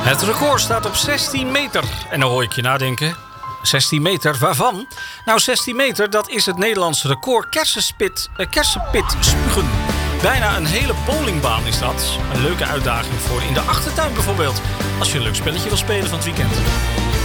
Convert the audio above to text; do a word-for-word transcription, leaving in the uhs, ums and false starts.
Het record staat op zestien meter. En dan hoor ik je nadenken. zestien meter, waarvan? Nou, zestien meter, dat is het Nederlandse record kersenspit, eh, kersenpit spugen. Bijna een hele bowlingbaan is dat. Een leuke uitdaging voor in de achtertuin bijvoorbeeld. Als je een leuk spelletje wil spelen van het weekend.